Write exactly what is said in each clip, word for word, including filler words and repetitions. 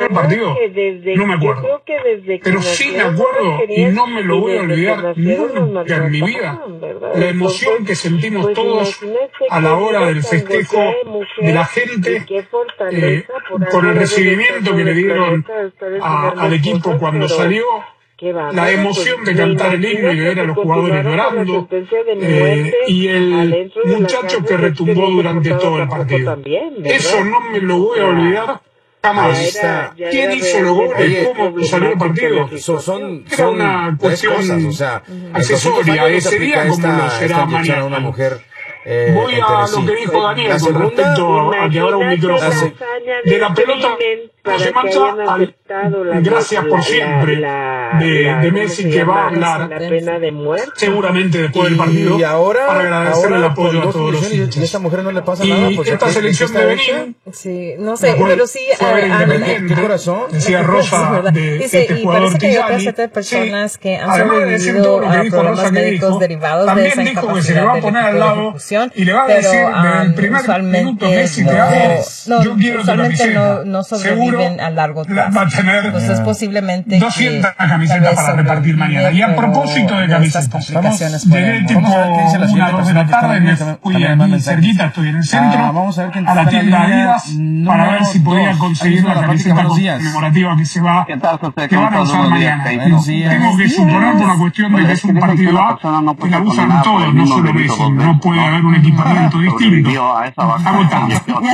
el partido? No me acuerdo. Pero sí me acuerdo, y no me lo voy a olvidar nunca en mi vida, la emoción que sentimos todos a la hora del festejo de la gente, eh, por el recibimiento que le dieron a, al equipo cuando salió, la emoción de cantar el himno y de ver a los jugadores llorando, eh, y el muchacho que retumbó durante todo el partido. Eso no me lo voy a olvidar jamás. ¿Quién hizo los goles? ¿Cómo salió el partido? Son, Era una cuestión cosas, o sea, accesoria. Ese día como lo será mañana. Una mujer, Eh, Voy a lo que dijo Daniel con respecto a que ahora un micrófono de la pelota no se mancha al gracias por siempre de, de Messi, que va a hablar seguramente después del partido y ahora, para agradecer el apoyo a todos los hinchas. Y a esta mujer no le pasa y nada. Pues esta selección de Benín, sí, no sé, pero sí, ¿qué corazón? Decía Rosa de dice, este y jugador parece que hay Tijani, otras siete personas sí, que han además de decir sobrevivido todo lo que a dijo problemas Rosa que médicos dijo, derivados de también esa dijo que se le va a poner al lado y le va a pero, decir desde el primer usualmente minuto Messi no, te hago, no, yo quiero tu usualmente camiseta. no, no sobreviven Seguro a largo plazo. va a tener Entonces posiblemente doscientas camisetas para repartir mañana. Y a propósito de camisetas, llegué tipo una, dos de la tarde, me fui aquí cerquita, estoy en el centro, a la tienda Adidas, para ver si podía conseguir la camiseta conmemorativa que se va, que van a usar mañana. Tengo que suponer, por la cuestión de que es un partido A, que la usan todos, no solo Messi, no puede haber un equipamiento distinto. Agotado.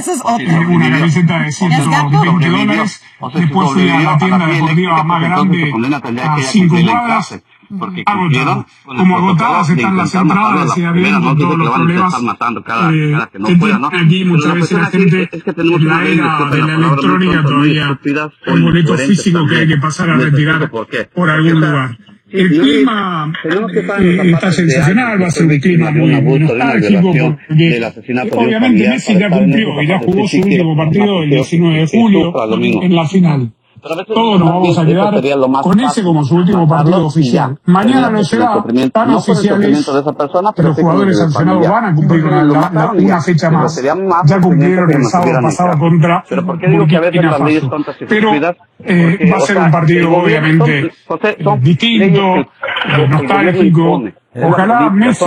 Una camiseta de ciento veinte dólares, después fui a la tienda deportiva más grande a cinco cuadras, agotado. Como agotadas están las entradas y habiendo todos los problemas eh, que tiene aquí muchas veces la gente en la era de la electrónica todavía el boleto físico que hay que pasar a retirar por algún lugar. El clima eh, está sensacional, va a ser un clima muy, muy nostálgico, porque obviamente Messi ya cumplió y ya jugó su último partido el diecinueve de julio en la final. Todos nos vamos a quedar con ese como su último partido oficial. Mañana no será tan oficiales, que los jugadores sancionados van a cumplir una, la, la, una fecha más. Ya cumplieron el sábado pasado contra Burkina Faso. Pero eh, va a ser un partido obviamente distinto, eh, nostálgico. Ojalá Messi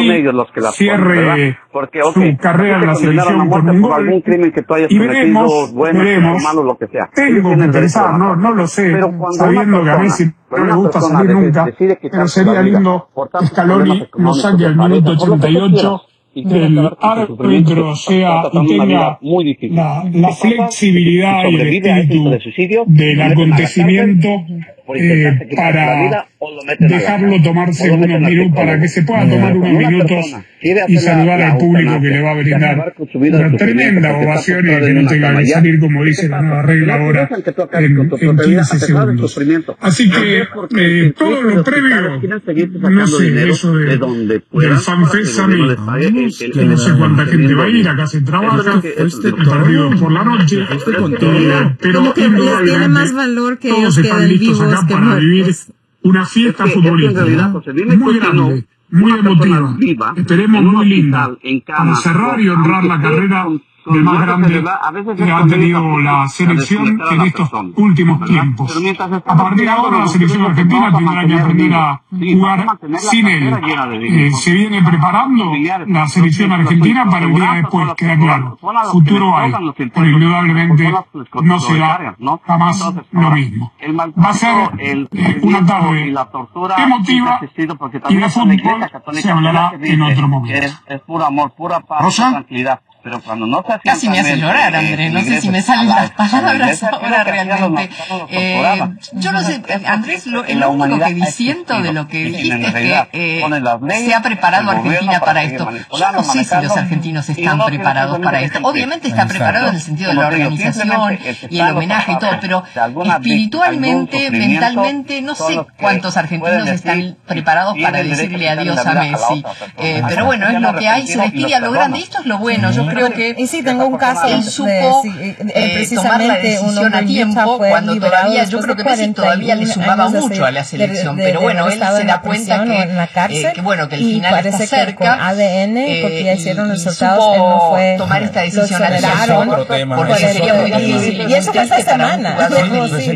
cierre su carrera en la selección con un gol y veremos, veremos, tengo que pensar, no, no lo sé, sabiendo que a Messi no le gusta salir nunca, pero sería lindo que Scaloni nos saque al minuto ochenta y ocho, que el árbitro sea y tenga la, la flexibilidad y el espíritu del acontecimiento eh, para dejarlo tomarse unos minutos, para que se pueda tomar unos minutos y saludar al público que le va a brindar una tremenda ovación y que no tenga que salir, como dice la nueva regla ahora, en, en quince segundos. Así que eh, todo lo previo, no sé, eso de, del FanFest a mí, que no sé cuánta gente va a ir, acá se trabaja, el partido por la noche, eh, pero tiene más valor que todos están listos acá para vivir una fiesta futbolística muy grande, muy emotiva, esperemos muy linda, para cerrar y honrar la carrera de más grande que ha tenido la selección en estos últimos tiempos. A partir de ahora la selección argentina tendrá que aprender a jugar sin él. Eh, se viene preparando la selección argentina para el día después, queda claro. Futuro hay, pero indudablemente no será jamás lo mismo. Va a ser eh, una tarde emotiva y de fútbol se hablará en otro momento. ¿Rosa? Pero cuando no se casi me hace llorar, Andrés. No sé si me salen las palabras ahora realmente. Eh, yo no sé, Andrés, lo, lo único que disiento de lo que dijiste es que eh, se ha preparado Argentina para esto. Yo no sé si los argentinos están preparados para esto. Obviamente está preparado en el sentido de la organización y el homenaje y todo, pero espiritualmente, mentalmente, no sé cuántos argentinos están preparados para decirle adiós a Messi. Eh, pero bueno, es lo que hay, se despide a lo grande. Y esto es lo bueno, yo creo que y sí, tengo un caso él supo de, sí, eh, tomar la decisión a tiempo cuando todavía, yo creo que Messi todavía le sumaba mucho a la selección, de, de, pero bueno, él se da cuenta que, en la cárcel, eh, que bueno, que el final está cerca, con A D N, porque ya hicieron los resultados, él no fue, tomar esta decisión a tiempo, porque sería muy difícil. Y eso fue esta semana.